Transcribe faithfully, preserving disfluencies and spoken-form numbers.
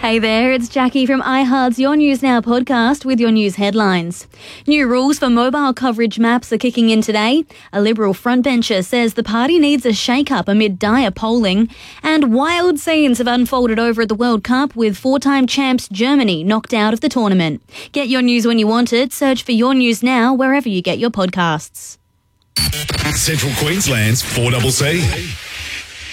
Hey there, it's Jackie from iHeart's Your News Now podcast with your news headlines. New rules for mobile coverage maps are kicking in today. A Liberal frontbencher says the party needs a shake-up amid dire polling. And wild scenes have unfolded over at the World Cup with four-time champs Germany knocked out of the tournament. Get your news when you want it. Search for Your News Now wherever you get your podcasts. Central Queensland's four C C.